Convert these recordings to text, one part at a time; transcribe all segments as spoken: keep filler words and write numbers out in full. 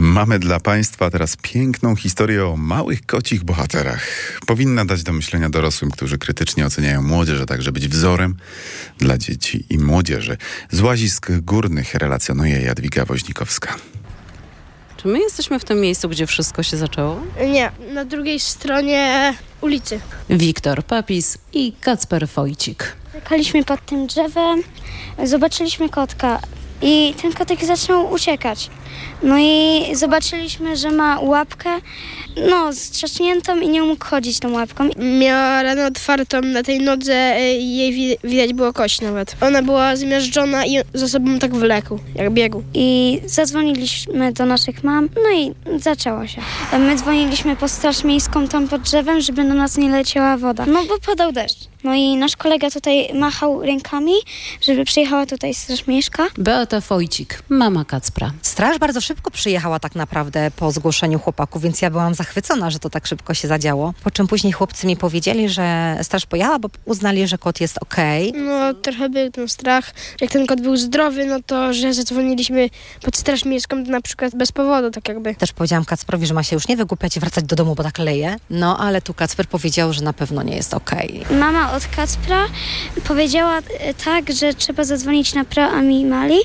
Mamy dla Państwa teraz piękną historię o małych kocich bohaterach. Powinna dać do myślenia dorosłym, którzy krytycznie oceniają młodzież, a także być wzorem dla dzieci i młodzieży. Z Łazisk Górnych relacjonuje Jadwiga Woźnikowska. Czy my jesteśmy w tym miejscu, gdzie wszystko się zaczęło? Nie, na drugiej stronie ulicy. Wiktor Papis i Kacper Wojcik. Czekaliśmy pod tym drzewem, zobaczyliśmy kotka i ten kotek zaczął uciekać. No i zobaczyliśmy, że ma łapkę, no, strzaśniętą i nie mógł chodzić tą łapką. Miała ranę otwartą na tej nodze i jej wi- widać było kość nawet. Ona była zmiażdżona i za sobą tak wlekł, jak biegł. I zadzwoniliśmy do naszych mam, no i zaczęło się. My dzwoniliśmy po straż miejską tam pod drzewem, żeby na nas nie leciała woda, no bo padał deszcz. No i nasz kolega tutaj machał rękami, żeby przyjechała tutaj straż miejska. Beata Wojcik, mama Kacpra. Straż bardzo szybko przyjechała tak naprawdę po zgłoszeniu chłopaków, więc ja byłam zachwycona, że to tak szybko się zadziało. Po czym później chłopcy mi powiedzieli, że straż pojechała, bo uznali, że kot jest okej. Okay. No trochę był ten strach. Jak ten kot był zdrowy, no to że zadzwoniliśmy pod straż miejską na przykład bez powodu, tak jakby. Też powiedziałam Kacprowi, że ma się już nie wygłupiać i wracać do domu, bo tak leje. No ale tu Kacper powiedział, że na pewno nie jest okej. Okay. Mama od Kacpra powiedziała tak, że trzeba zadzwonić na Pro Animali.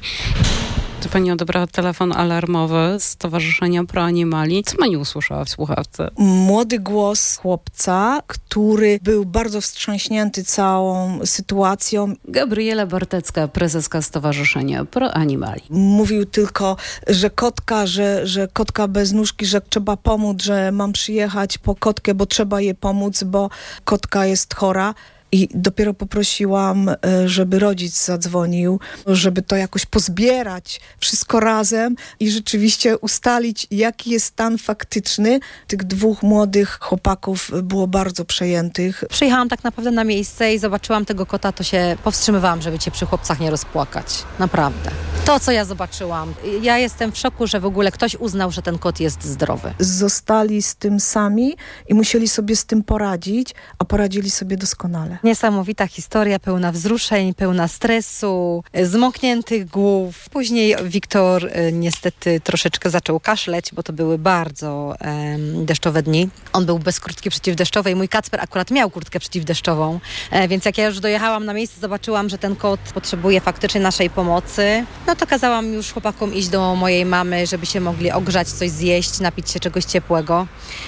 To pani odebrała telefon alarmowy z Stowarzyszenia Pro Animali. Co pani usłyszała w słuchawce? Młody głos chłopca, który był bardzo wstrząśnięty całą sytuacją. Gabriela Bartecka, prezeska Stowarzyszenia Pro Animali. Mówił tylko, że kotka, że, że kotka bez nóżki, że trzeba pomóc, że mam przyjechać po kotkę, bo trzeba jej pomóc, bo kotka jest chora. I dopiero poprosiłam, żeby rodzic zadzwonił, żeby to jakoś pozbierać wszystko razem i rzeczywiście ustalić, jaki jest stan faktyczny. Tych dwóch młodych chłopaków było bardzo przejętych. Przyjechałam tak naprawdę na miejsce i zobaczyłam tego kota, to się powstrzymywałam, żeby cię przy chłopcach nie rozpłakać. Naprawdę. To, co ja zobaczyłam. Ja jestem w szoku, że w ogóle ktoś uznał, że ten kot jest zdrowy. Zostali z tym sami i musieli sobie z tym poradzić, a poradzili sobie doskonale. Niesamowita historia, pełna wzruszeń, pełna stresu, zmokniętych głów. Później Wiktor y, niestety troszeczkę zaczął kaszleć, bo to były bardzo y, deszczowe dni. On był bez kurtki przeciwdeszczowej. Mój Kacper akurat miał kurtkę przeciwdeszczową, y, więc jak ja już dojechałam na miejsce, zobaczyłam, że ten kot potrzebuje faktycznie naszej pomocy. No to kazałam już chłopakom iść do mojej mamy, żeby się mogli ogrzać, coś zjeść, napić się czegoś ciepłego.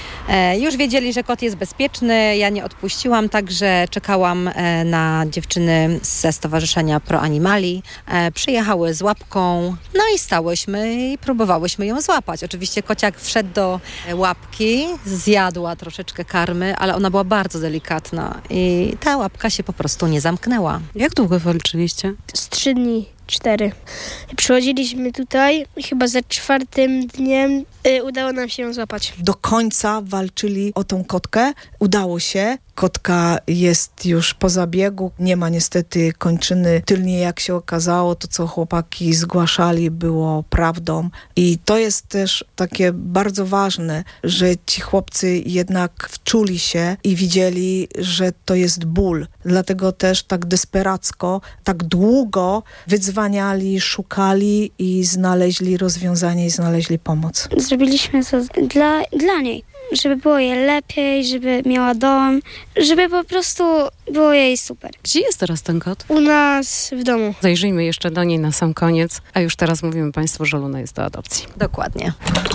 E, już wiedzieli, że kot jest bezpieczny, ja nie odpuściłam, także czekałam e, na dziewczyny ze Stowarzyszenia Pro Animali. E, przyjechały z łapką, no i stałyśmy i próbowałyśmy ją złapać. Oczywiście kociak wszedł do łapki, zjadła troszeczkę karmy, ale ona była bardzo delikatna i ta łapka się po prostu nie zamknęła. Jak długo walczyliście? Z trzy dni. Cztery. Przychodziliśmy tutaj i chyba za czwartym dniem y, udało nam się ją złapać. Do końca walczyli o tą kotkę. Udało się. Kotka jest już po zabiegu. Nie ma niestety kończyny tylnie, jak się okazało. To, co chłopaki zgłaszali, było prawdą. I to jest też takie bardzo ważne, że ci chłopcy jednak wczuli się i widzieli, że to jest ból. Dlatego też tak desperacko, tak długo wydzwaniali, szukali i znaleźli rozwiązanie i znaleźli pomoc. Zrobiliśmy to dla, dla niej, żeby było jej lepiej, żeby miała dom, żeby po prostu było jej super. Gdzie jest teraz ten kot? U nas w domu. Zajrzyjmy jeszcze do niej na sam koniec, a już teraz mówimy Państwu, że Luna jest do adopcji. Dokładnie.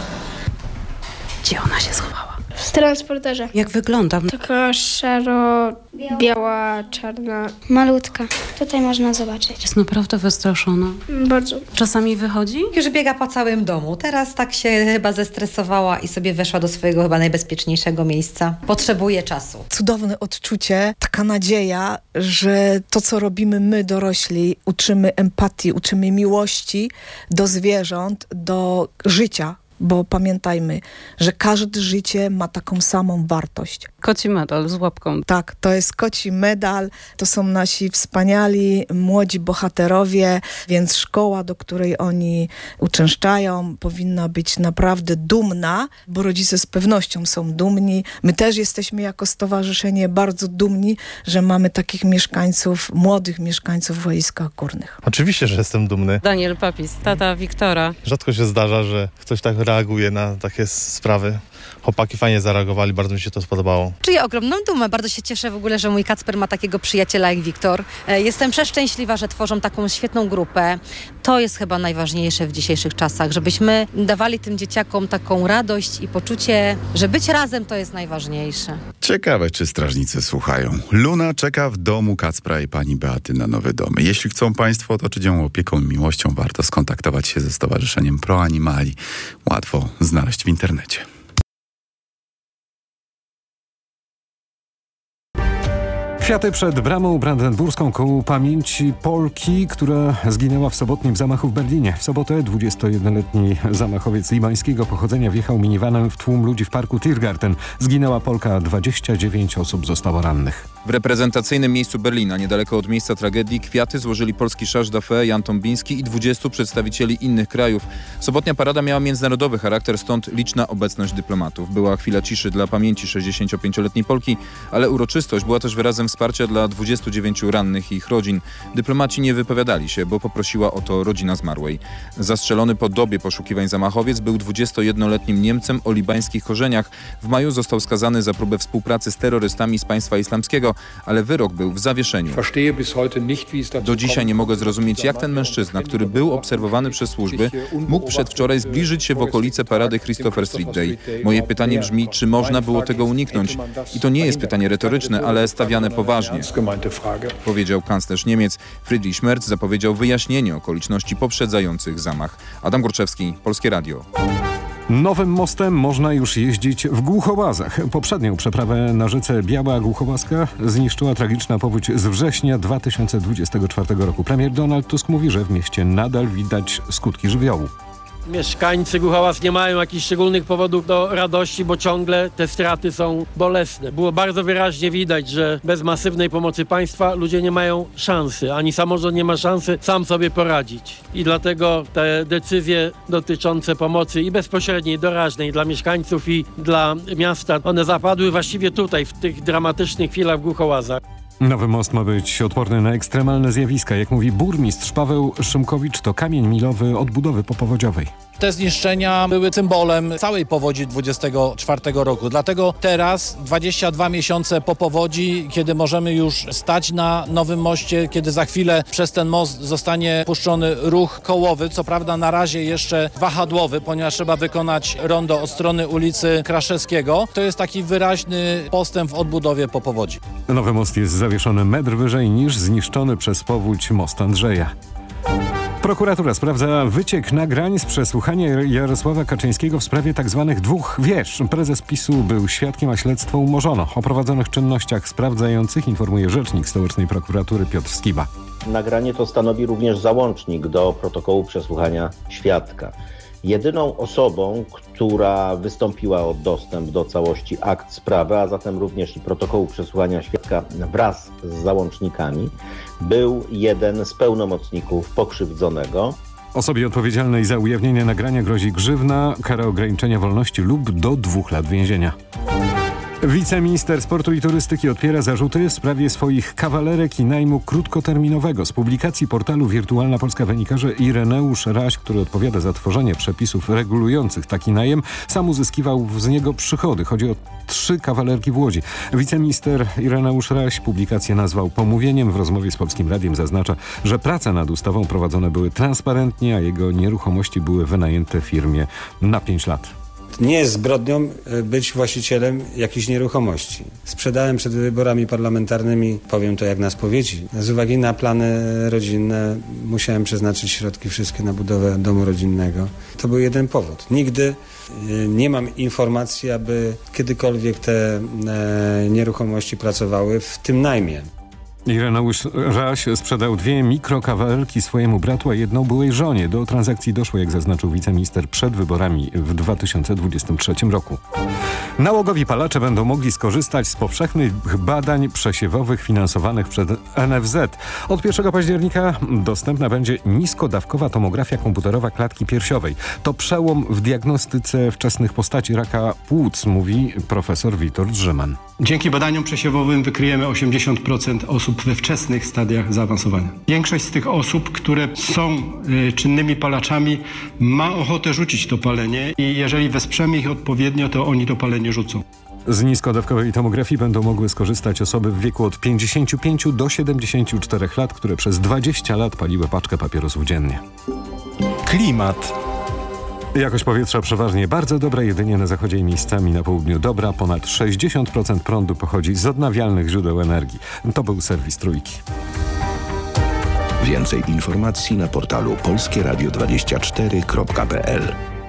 Gdzie ona się schowała? W transporterze. Jak wygląda? Taka szaro-biała, czarna. Malutka. Tutaj można zobaczyć. Jest naprawdę wystraszona. Bardzo. Czasami wychodzi? Już biega po całym domu. Teraz tak się chyba zestresowała i sobie weszła do swojego chyba najbezpieczniejszego miejsca. Potrzebuje czasu. Cudowne odczucie, taka nadzieja, że to, co robimy my dorośli, uczymy empatii, uczymy miłości do zwierząt, do życia. Bo pamiętajmy, że każde życie ma taką samą wartość. Koci medal z łapką. Tak, to jest koci medal, to są nasi wspaniali, młodzi bohaterowie, więc szkoła, do której oni uczęszczają, powinna być naprawdę dumna, bo rodzice z pewnością są dumni. My też jesteśmy jako stowarzyszenie bardzo dumni, że mamy takich mieszkańców, młodych mieszkańców w Walizkach Górnych. Oczywiście, że jestem dumny. Daniel Papis, tata Wiktora. Rzadko się zdarza, że ktoś tak reaguje na takie sprawy. Chłopaki fajnie zareagowali, bardzo mi się to spodobało. Czuję ogromną dumę. Bardzo się cieszę w ogóle, że mój Kacper ma takiego przyjaciela jak Wiktor. E, Jestem przeszczęśliwa, że tworzą taką świetną grupę. To jest chyba najważniejsze w dzisiejszych czasach, żebyśmy dawali tym dzieciakom taką radość i poczucie, że być razem to jest najważniejsze. Ciekawe, czy strażnicy słuchają. Luna czeka w domu Kacpra i pani Beaty na nowy dom. Jeśli chcą państwo otoczyć ją opieką i miłością, warto skontaktować się ze Stowarzyszeniem Pro Animali. Łatwo znaleźć w internecie. Kwiaty przed bramą brandenburską ku pamięci Polki, która zginęła w sobotnim zamachu w Berlinie. W sobotę dwudziestojednoletni zamachowiec libańskiego pochodzenia wjechał minivanem w tłum ludzi w parku Tiergarten. Zginęła Polka, dwadzieścia dziewięć osób zostało rannych. W reprezentacyjnym miejscu Berlina, niedaleko od miejsca tragedii, kwiaty złożyli polski Charles d'Affaires, Jan Tombiński i dwudziestu przedstawicieli innych krajów. Sobotnia parada miała międzynarodowy charakter, stąd liczna obecność dyplomatów. Była chwila ciszy dla pamięci sześćdziesięciopięcioletniej Polki, ale uroczystość była też wyrazem wsparcia dla dwudziestu dziewięciu rannych i ich rodzin. Dyplomaci nie wypowiadali się, bo poprosiła o to rodzina zmarłej. Zastrzelony po dobie poszukiwań zamachowiec był dwudziestojednoletnim Niemcem o libańskich korzeniach. W maju został skazany za próbę współpracy z terrorystami z państwa islamskiego, ale wyrok był w zawieszeniu. Do dzisiaj nie mogę zrozumieć, jak ten mężczyzna, który był obserwowany przez służby, mógł przedwczoraj zbliżyć się w okolice parady Christopher Street Day. Moje pytanie brzmi, czy można było tego uniknąć? I to nie jest pytanie retoryczne, ale stawiane poważnie, powiedział kanclerz Niemiec. Friedrich Merz zapowiedział wyjaśnienie okoliczności poprzedzających zamach. Adam Górczewski, Polskie Radio. Nowym mostem można już jeździć w Głuchołazach. Poprzednią przeprawę na rzece Biała Głuchołazka zniszczyła tragiczna powódź z września dwa tysiące dwudziestego czwartego roku. Premier Donald Tusk mówi, że w mieście nadal widać skutki żywiołu. Mieszkańcy Głuchołaz nie mają jakichś szczególnych powodów do radości, bo ciągle te straty są bolesne. Było bardzo wyraźnie widać, że bez masywnej pomocy państwa ludzie nie mają szansy, ani samorząd nie ma szansy sam sobie poradzić. I dlatego te decyzje dotyczące pomocy i bezpośredniej, doraźnej dla mieszkańców i dla miasta, one zapadły właściwie tutaj, w tych dramatycznych chwilach w Głuchołazach. Nowy most ma być odporny na ekstremalne zjawiska. Jak mówi burmistrz Paweł Szymkowicz, to kamień milowy odbudowy popowodziowej. Te zniszczenia były symbolem całej powodzi dwudziestego czwartego roku. Dlatego teraz, dwadzieścia dwa miesiące po powodzi, kiedy możemy już stać na nowym moście, kiedy za chwilę przez ten most zostanie puszczony ruch kołowy, co prawda na razie jeszcze wahadłowy, ponieważ trzeba wykonać rondo od strony ulicy Kraszewskiego. To jest taki wyraźny postęp w odbudowie po powodzi. Nowy most jest zawieszony metr wyżej niż zniszczony przez powódź most Andrzeja. Prokuratura sprawdza wyciek nagrań z przesłuchania Jarosława Kaczyńskiego w sprawie tzw. dwóch wież. Prezes PiSu był świadkiem, a śledztwo umorzono. O prowadzonych czynnościach sprawdzających informuje rzecznik stołecznej prokuratury Piotr Skiba. Nagranie to stanowi również załącznik do protokołu przesłuchania świadka. Jedyną osobą, która wystąpiła o dostęp do całości akt sprawy, a zatem również i protokołu przesłuchania świadka wraz z załącznikami, był jeden z pełnomocników pokrzywdzonego. Osobie odpowiedzialnej za ujawnienie nagrania grozi grzywna, kara ograniczenia wolności lub do dwóch lat więzienia. Wiceminister sportu i turystyki odpiera zarzuty w sprawie swoich kawalerek i najmu krótkoterminowego. Z publikacji portalu Wirtualna Polska wynika, że Ireneusz Raś, który odpowiada za tworzenie przepisów regulujących taki najem, sam uzyskiwał z niego przychody. Chodzi o trzy kawalerki w Łodzi. Wiceminister Ireneusz Raś publikację nazwał pomówieniem. W rozmowie z Polskim Radiem zaznacza, że prace nad ustawą prowadzone były transparentnie, a jego nieruchomości były wynajęte firmie na pięć lat. Nie jest zbrodnią być właścicielem jakiejś nieruchomości. Sprzedałem przed wyborami parlamentarnymi, powiem to jak na spowiedzi, z uwagi na plany rodzinne musiałem przeznaczyć środki wszystkie na budowę domu rodzinnego. To był jeden powód. Nigdy nie mam informacji, aby kiedykolwiek te nieruchomości pracowały w tym najmie. Ireneusz Raś sprzedał dwie mikrokawalerki swojemu bratu, a jedną byłej żonie. Do transakcji doszło, jak zaznaczył wiceminister, przed wyborami w dwa tysiące dwudziestym trzecim roku. Nałogowi palacze będą mogli skorzystać z powszechnych badań przesiewowych finansowanych przez N F Z. Od pierwszego października dostępna będzie niskodawkowa tomografia komputerowa klatki piersiowej. To przełom w diagnostyce wczesnych postaci raka płuc, mówi profesor Witold Rzyman. Dzięki badaniom przesiewowym wykryjemy osiemdziesiąt procent osób we wczesnych stadiach zaawansowania. Większość z tych osób, które są y, czynnymi palaczami, ma ochotę rzucić to palenie i jeżeli wesprzemy ich odpowiednio, to oni to palenie rzucą. Z niskodawkowej tomografii będą mogły skorzystać osoby w wieku od pięćdziesięciu pięciu do siedemdziesięciu czterech lat, które przez dwadzieścia lat paliły paczkę papierosów dziennie. Klimat. Jakość powietrza przeważnie bardzo dobra, jedynie na zachodzie i miejscami na południu dobra. Ponad sześćdziesiąt procent prądu pochodzi z odnawialnych źródeł energii. To był serwis Trójki. Więcej informacji na portalu polskie radio dwadzieścia cztery kropka p l.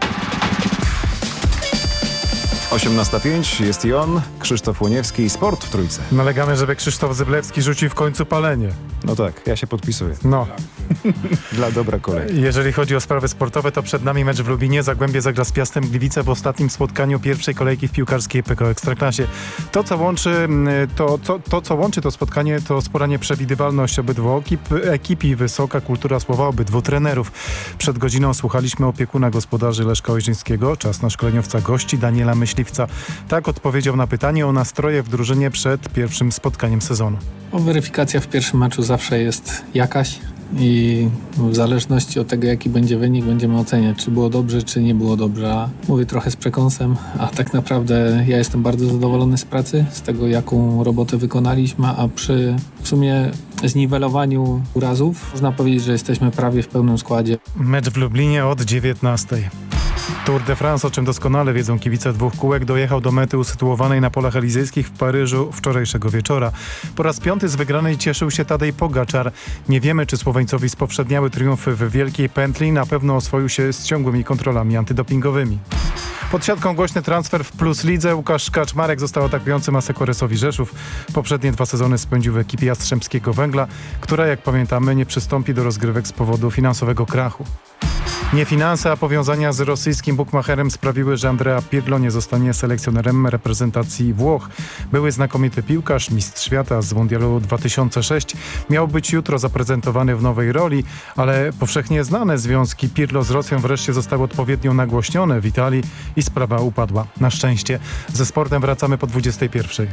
osiemnasta pięć jest i on, Krzysztof Łoniewski, Sport w Trójce. Nalegamy, żeby Krzysztof Zyblewski rzucił w końcu palenie. No tak, ja się podpisuję. No. Dla dobra kolei. Jeżeli chodzi o sprawy sportowe, to przed nami mecz w Lubinie. Zagłębie zagra z Piastem Gliwice w ostatnim spotkaniu pierwszej kolejki w piłkarskiej P K O Ekstraklasie. To, co łączy to, to, to, co łączy to spotkanie, to spora nieprzewidywalność obydwu ekip, ekip i wysoka kultura słowa obydwu trenerów. Przed godziną słuchaliśmy opiekuna gospodarzy Leszka Ojrzyńskiego. Czas na szkoleniowca gości Daniela Myśliwca. Tak odpowiedział na pytanie o nastroje w drużynie przed pierwszym spotkaniem sezonu. O, weryfikacja w pierwszym meczu zawsze jest jakaś i w zależności od tego, jaki będzie wynik, będziemy oceniać, czy było dobrze, czy nie było dobrze. Mówię trochę z przekąsem, a tak naprawdę ja jestem bardzo zadowolony z pracy, z tego, jaką robotę wykonaliśmy, a przy w sumie zniwelowaniu urazów można powiedzieć, że jesteśmy prawie w pełnym składzie. Mecz w Lublinie od dziewiętnastej. Tour de France, o czym doskonale wiedzą kibice dwóch kółek, dojechał do mety usytuowanej na polach elizejskich w Paryżu wczorajszego wieczora. Po raz piąty z wygranej cieszył się Tadej Pogaczar. Nie wiemy, czy Słoweńcowi spowszedniały triumfy w Wielkiej Pętli. Na pewno oswoił się z ciągłymi kontrolami antydopingowymi. Pod siatką głośny transfer w Plus Lidze. Łukasz Kaczmarek został atakującym Asekoresowi Rzeszów. Poprzednie dwa sezony spędził w ekipie Jastrzębskiego Węgla, która, jak pamiętamy, nie przystąpi do rozgrywek z powodu finansowego krachu. Nie finanse, a powiązania z rosyjskim bukmacherem sprawiły, że Andrea Pirlo nie zostanie selekcjonerem reprezentacji Włoch. Były znakomity piłkarz, mistrz świata z Mundialu dwa tysiące szóstego. Miał być jutro zaprezentowany w nowej roli, ale powszechnie znane związki Pirlo z Rosją wreszcie zostały odpowiednio nagłośnione w Italii i sprawa upadła. Na szczęście. Ze sportem wracamy po dwudziestej pierwszej.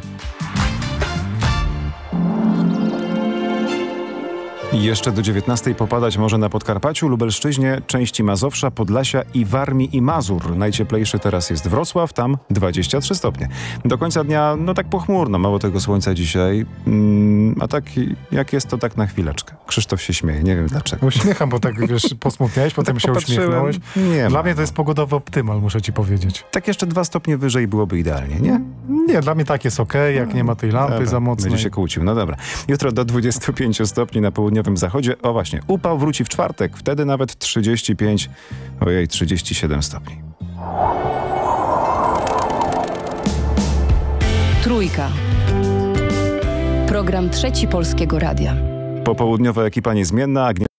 Jeszcze do dziewiętnastej popadać może na Podkarpaciu, Lubelszczyźnie, części Mazowsza, Podlasia i Warmii i Mazur. Najcieplejszy teraz jest Wrocław, tam dwadzieścia trzy stopnie. Do końca dnia, no tak pochmurno, mało tego słońca dzisiaj. Mm, a tak jak jest, to tak na chwileczkę. Krzysztof się śmieje, nie wiem dlaczego. Uśmiecham, bo tak wiesz, posmutniałeś, potem tak się uśmiechnąłeś. Nie Dla ma. mnie to jest pogodowy optymal, muszę ci powiedzieć. Tak jeszcze dwa stopnie wyżej byłoby idealnie, nie? Nie, dla mnie tak jest okej, jak nie ma tej lampy Dobra, za mocnej. będzie się kłócił, no dobra. Jutro do dwudziestu pięciu stopni na południowym zachodzie. O właśnie, upał wróci w czwartek, wtedy nawet trzydzieści pięć, ojej, trzydzieści siedem stopni. Trójka. Program Trzeci Polskiego Radia. Popołudniowa ekipa niezmienna.